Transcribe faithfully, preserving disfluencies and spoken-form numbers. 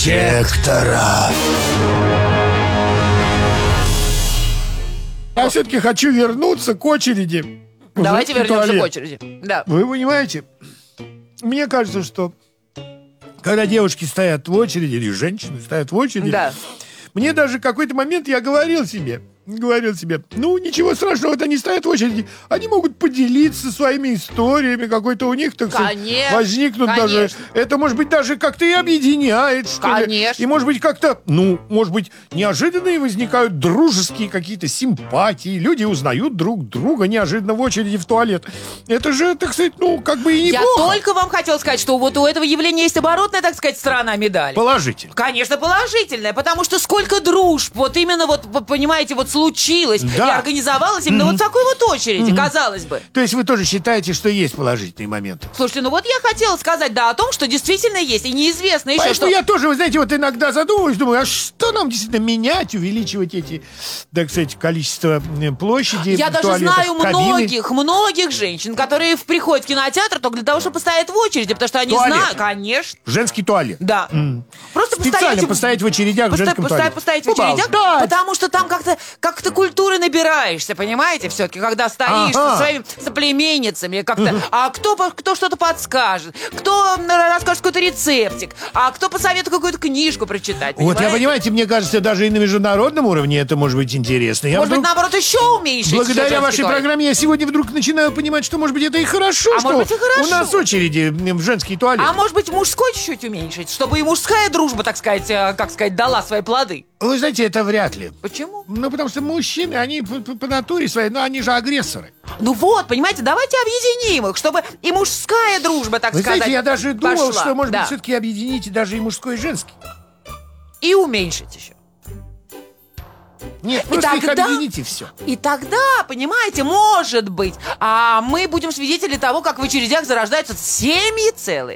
Сектора. Я все-таки хочу вернуться к очереди. Давайте вернемся к очереди. Да. Вы понимаете, мне кажется, что когда девушки стоят в очереди, или женщины стоят в очереди, Да. мне даже в какой-то момент я говорил себе, говорил себе, ну, ничего страшного, вот они стоят в очереди, они могут поделиться своими историями, какой-то у них, так сказать, Конечно, возникнут конечно. даже, это, может быть, даже как-то и объединяет, что ли. Конечно. И, может быть, как-то, ну, может быть, неожиданные возникают дружеские какие-то симпатии, люди узнают друг друга неожиданно в очереди в туалет. Это же, так сказать, ну, как бы и Я неплохо. только вам хотела сказать, что вот у этого явления есть оборотная, так сказать, сторона медали. Положительно. Конечно, положительная, потому что сколько дружб, вот именно вот, вы понимаете, вот случилось Да. и организовалось именно вот в такой вот очереди, казалось бы. То есть вы тоже считаете, что есть положительные моменты? Слушайте, ну вот я хотела сказать, да, о том, что действительно есть, и неизвестно еще, Поэтому что... я тоже, вы знаете, вот иногда задумываюсь, думаю, а что нам действительно менять, увеличивать эти, так сказать, количество э, площади, Я даже туалетов, знаю кабины? многих, многих женщин, которые в- приходят в кинотеатр только для того, чтобы постоять в очереди, потому что они Туалет. знают, конечно, Женский туалет. да. Просто Специально постоять в очередях в Постоять, женском постоять, туалете. постоять в очередях, Поболтать. потому что там как-то как-то культуры набираешься, понимаете, все-таки, когда стоишь Ага. со своими соплеменницами, как-то, а кто, по- кто что-то подскажет, кто м, расскажет какой-то рецептик, а кто посоветует какую-то книжку прочитать, Вот, я, понимаете? понимаете, мне кажется, даже и на международном уровне это может быть интересно. Я Может быть, вдруг, наоборот, еще уменьшить благодаря женский вашей туалет. программе, я сегодня вдруг начинаю понимать, что, может быть, это и хорошо, А что может быть, и хорошо. у нас очереди в женский туалет. А может быть, мужской чуть-чуть уменьшить, чтобы и мужская дружба, так сказать, э, как сказать, дала свои плоды. Вы знаете, это вряд ли. Почему? Ну, потому что мужчины, они по, по- по натуре своей, ну, они же агрессоры. Ну вот, понимаете, давайте объединим их, чтобы и мужская дружба, так Вы сказать, знаете, я даже думал, пошла. что, может Да. быть, все-таки объедините даже и мужской, и женский. И уменьшить еще. Нет, просто их тогда- объедините, все. И тогда, понимаете, может быть, а мы будем свидетели того, как в очередях зарождаются семьи целые.